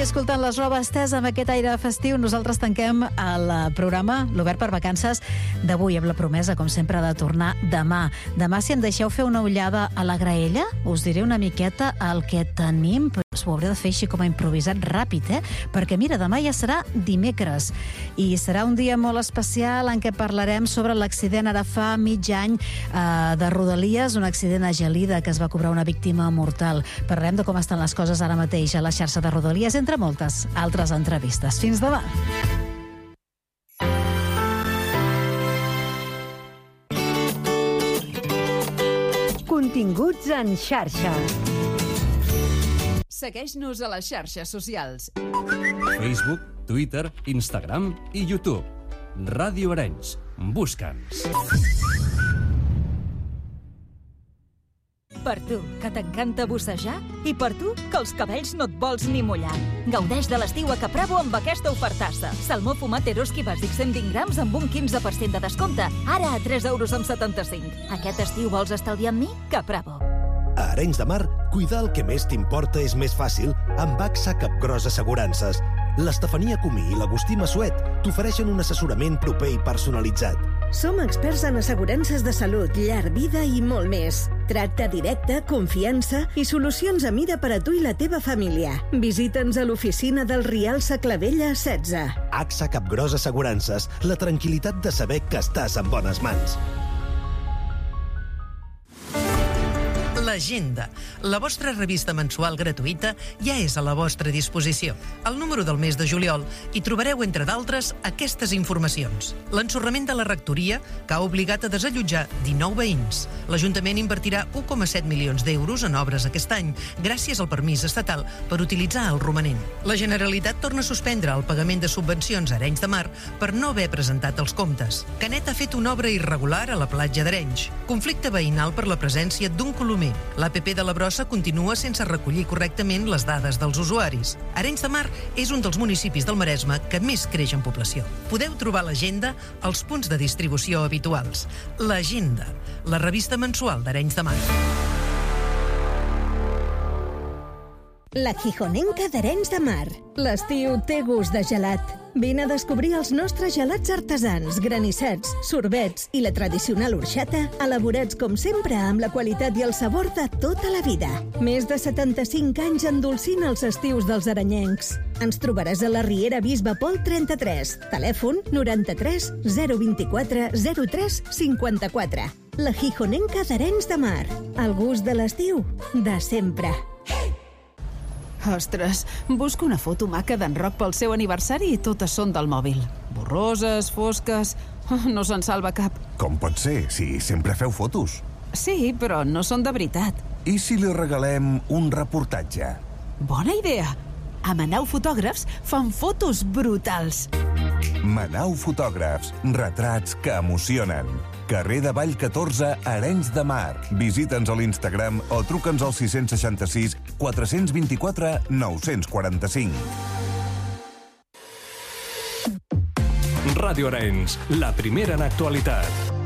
Escoltant les robes estès amb aquest aire festiu, nosaltres tanquem el programa, l'Obert per Vacances, d'avui, amb la promesa, com sempre, de tornar demà. Demà, si em deixeu fer una ullada a la graella, us diré una miqueta el que tenim, però ho hauré de fer així com a improvisat ràpid, perquè mira, demà ja serà dimecres, i serà un dia molt especial en què parlarem sobre l'accident ara fa mig any de Rodalies, un accident a Gelida que es va cobrar una víctima mortal. Parlarem de com estan les coses ara mateix a la xarxa de Rodalies, entre moltes altres entrevistes. Fins demà. Continguts en xarxa. Segueix-nos a les xarxes socials. Facebook, Twitter, Instagram i YouTube. Ràdio Arenys. Busca'ns. Per tu, que t'encanta bussejar, i per tu, que els cabells no et vols ni mullar. Gaudeix de l'estiu a Capravo amb aquesta ofertassa. Salmó fumat Eroski bàsic 120 grams amb un 15% de descompte, ara a 3,75 €. Aquest estiu vols estalviar amb mi? Capravo. A Arenys de Mar, cuidar el que més t'importa és més fàcil amb AXA Capgros Assegurances. L'Estefania Comí i l'Agustí Massuet t'ofereixen un assessorament proper i personalitzat. Som experts en assegurances de salut, llar, vida i molt més. Tracte directe, confiança i solucions a mida per a tu i la teva família. Visita'ns a l'oficina del Rial Saclavella 16. AXA Capgros Assegurances, la tranquil·litat de saber que estàs en bones mans. L'Agenda, la vostra revista mensual gratuïta, ja és a la vostra disposició. Al número del mes de juliol hi trobareu, entre d'altres, aquestes informacions. L'ensorrament de la rectoria, que ha obligat a desallotjar 19 veïns. L'Ajuntament invertirà 1,7 milions d'euros en obres aquest any, gràcies al permís estatal per utilitzar el romanent. La Generalitat torna a suspendre el pagament de subvencions a Arenys de Mar per no haver presentat els comptes. Canet ha fet una obra irregular a la platja d'Arenys. Conflicte veïnal per la presència d'un colomer. L'APP de la Brossa continua sense recollir correctament les dades dels usuaris. Arenys de Mar és un dels municipis del Maresme que més creix en població. Podeu trobar l'agenda als punts de distribució habituals. L'Agenda, la revista mensual d'Arenys de Mar. La Gijonenca d'Arenys de Mar. L'estiu té gust de gelat. Vine a descobrir els nostres gelats artesans, granissets, sorbets i la tradicional orxata, elaborats com sempre amb la qualitat i el sabor de tota la vida. Més de 75 anys endolcint els estius dels arenyencs. Ens trobaràs a la Riera Bisbe Pol 33, telèfon 93 024 03 54. La Gijonenca d'Arenys de Mar. El gust de l'estiu, de sempre. Ostres, busco una foto maca d'en Roc pel seu aniversari i totes són del mòbil. Borroses, fosques... No se'n salva cap. Com pot ser, si sempre feu fotos? Sí, però no són de veritat. I si li regalem un reportatge? Bona idea! A Manau Fotògrafs fan fotos brutals. Manau Fotògrafs, retrats que emocionen. Carrer de Vall 14, Arenys de Mar. Visita'ns a l'Instagram o truca'ns al 666 424 945. Ràdio Arenys, la primera en actualitat.